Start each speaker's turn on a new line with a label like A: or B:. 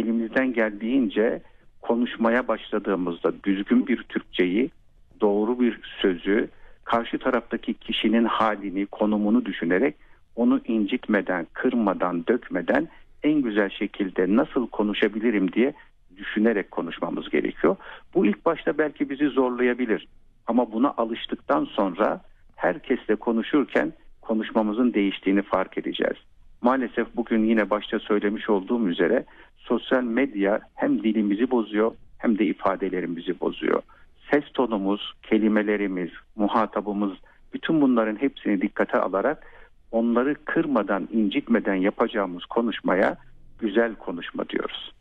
A: elimizden geldiğince konuşmaya başladığımızda düzgün bir Türkçeyi, doğru bir sözü, karşı taraftaki kişinin halini, konumunu düşünerek onu incitmeden, kırmadan, dökmeden en güzel şekilde nasıl konuşabilirim diye düşünerek konuşmamız gerekiyor. Bu ilk başta belki bizi zorlayabilir ama buna alıştıktan sonra herkesle konuşurken konuşmamızın değiştiğini fark edeceğiz. Maalesef bugün yine başta söylemiş olduğum üzere sosyal medya hem dilimizi bozuyor hem de ifadelerimizi bozuyor. Ses tonumuz, kelimelerimiz, muhatabımız, bütün bunların hepsini dikkate alarak onları kırmadan, incitmeden yapacağımız konuşmaya güzel konuşma diyoruz.